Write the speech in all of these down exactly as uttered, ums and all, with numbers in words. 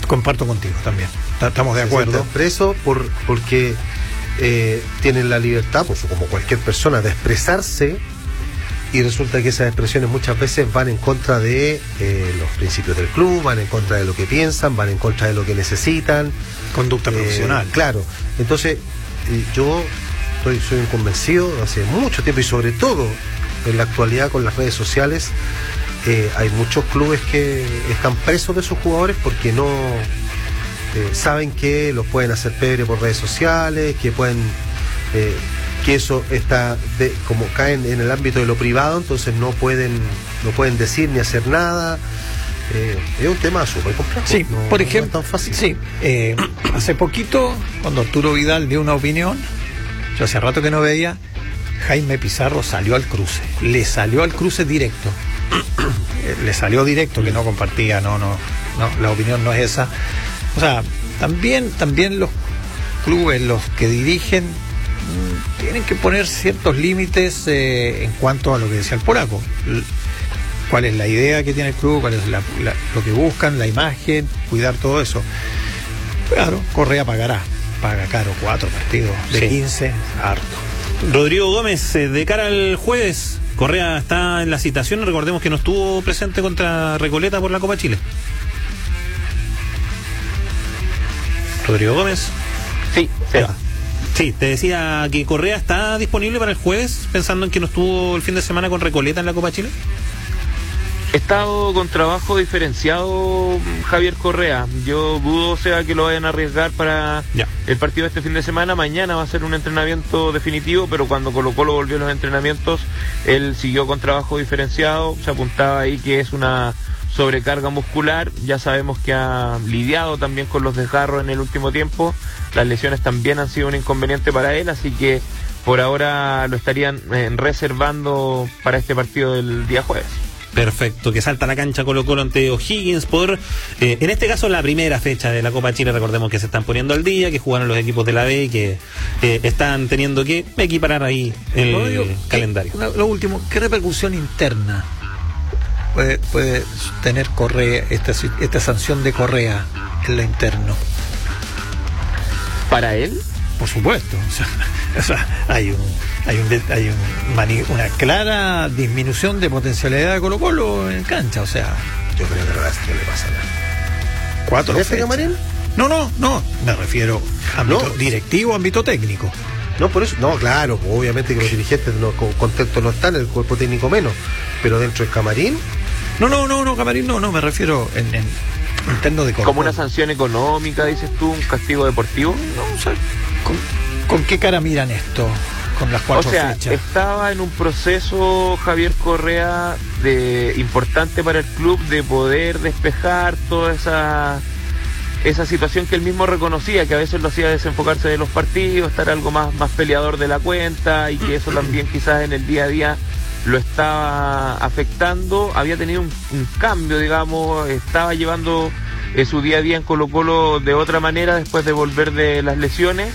Comparto contigo también. Estamos de acuerdo. Se sienten presos por, porque eh, tienen la libertad, pues, como cualquier persona, de expresarse, y resulta que esas expresiones muchas veces van en contra de eh, los principios del club, van en contra de lo que piensan, van en contra de lo que necesitan. Conducta eh, profesional. Claro. Entonces, eh, yo estoy, soy un convencido hace mucho tiempo, y sobre todo en la actualidad con las redes sociales, eh, hay muchos clubes que están presos de sus jugadores porque no eh, saben que los pueden hacer pebre por redes sociales, que pueden... Eh, que eso está de, como caen en el ámbito de lo privado, entonces no pueden no pueden decir ni hacer nada. Eh, es un tema súper complejo. Sí, no, por no ejemplo, es tan fácil. sí, eh, hace poquito, cuando Arturo Vidal dio una opinión, yo hace rato que no veía, Jaime Pizarro salió al cruce, le salió al cruce directo, le salió directo, que no compartía, no, no, no, la opinión no es esa. O sea, también, también los clubes, los que dirigen, tienen que poner ciertos límites eh, en cuanto a lo que decía el polaco. ¿Cuál es la idea que tiene el club? ¿Cuál es la, la, lo que buscan? La imagen, cuidar todo eso. Claro, Correa pagará. Paga caro, cuatro partidos de sí. quince, harto. Rodrigo Gómez, eh, de cara al jueves, Correa está en la citación. Recordemos que no estuvo presente contra Recoleta por la Copa Chile. Rodrigo Gómez. Sí, sí. Sí, te decía que Correa está disponible para el jueves, pensando en que no estuvo el fin de semana con Recoleta en la Copa Chile. He estado con trabajo diferenciado Javier Correa. Yo dudo sea que lo vayan a arriesgar para ya. el partido de este fin de semana. Mañana va a ser un entrenamiento definitivo, pero cuando Colo Colo volvió a los entrenamientos, él siguió con trabajo diferenciado. Se apuntaba ahí que es una sobrecarga muscular. Ya sabemos que ha lidiado también con los desgarros en el último tiempo. Las lesiones también han sido un inconveniente para él, así que por ahora lo estarían eh, reservando para este partido del día jueves. Perfecto, que salta a la cancha Colo Colo ante O'Higgins por, eh, en este caso, la primera fecha de la Copa Chile. Recordemos que se están poniendo al día, que jugaron los equipos de la B y que eh, están teniendo que equiparar ahí el no, digo, calendario. ¿qué, lo último, ¿qué repercusión interna puede, puede tener Correa, esta, esta sanción de Correa en lo interno? ¿Para él? Por supuesto. O sea, o sea, hay un hay un hay un mani, una clara disminución de potencialidad de Colo Colo en cancha. O sea, yo creo que no le pasa nada. ¿Cuatro ¿Ese Camarín? No, no, no. Me refiero a ámbito no. directivo, ámbito técnico. No, por eso, no, claro, obviamente que los dirigentes no, contentos no están, el cuerpo técnico menos, pero dentro del camarín. No, no, no, no, camarín no, no, me refiero en, en interno de Colo Colo. ¿Como una sanción económica, dices tú, un castigo deportivo? No, o sea, ¿con, ¿con qué cara miran esto? Con las cuatro o sea, fechas. Estaba en un proceso Javier Correa de importante para el club de poder despejar toda esa esa situación que él mismo reconocía, que a veces lo hacía desenfocarse de los partidos, estar algo más, más peleador de la cuenta, y que eso también quizás en el día a día lo estaba afectando. Había tenido un, un cambio, digamos, estaba llevando eh, su día a día en Colo Colo de otra manera después de volver de las lesiones,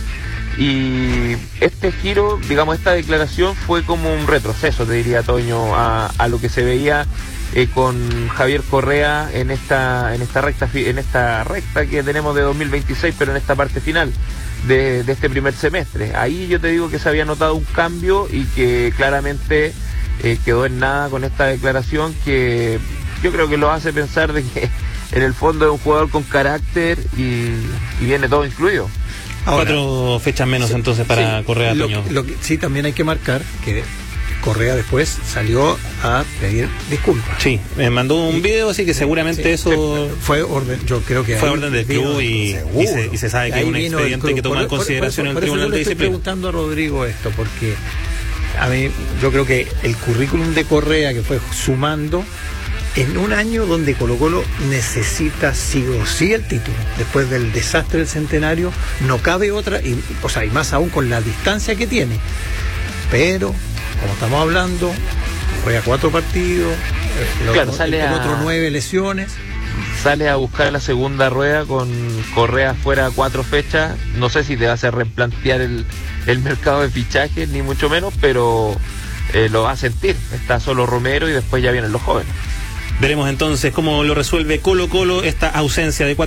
y este giro, digamos, esta declaración fue como un retroceso, te diría, Toño, a, a lo que se veía eh, con Javier Correa en esta en esta recta en esta recta que tenemos de dos mil veintiséis, pero en esta parte final de, de este primer semestre. Ahí yo te digo que se había notado un cambio y que claramente eh, quedó en nada con esta declaración, que yo creo que lo hace pensar de que en el fondo es un jugador con carácter y, y viene todo incluido. Ahora, cuatro fechas menos, sí, entonces para sí, Correa, lo, Toño. Lo que, sí, también hay que marcar que Correa después salió a pedir disculpas. Sí, me mandó un y, video, así que seguramente sí, eso fue orden, yo creo que fue orden del club y, y, se, y se sabe que es un expediente que toma en consideración por, por, por el Tribunal de Disciplina. Estoy preguntando a Rodrigo esto porque a mí yo creo que el currículum de Correa, que fue sumando en un año donde Colo Colo necesita sí o sí el título, después del desastre del Centenario, no cabe otra, y, o sea, y más aún con la distancia que tiene. Pero, como estamos hablando, juega cuatro partidos, el, claro, otro, sale el a, otro nueve lesiones. Sale a buscar la segunda rueda con Correa fuera cuatro fechas. No sé si te va a hacer replantear el, el mercado de fichajes, ni mucho menos, pero eh, lo va a sentir. Está solo Romero y después ya vienen los jóvenes. Veremos entonces cómo lo resuelve Colo Colo esta ausencia de cuatro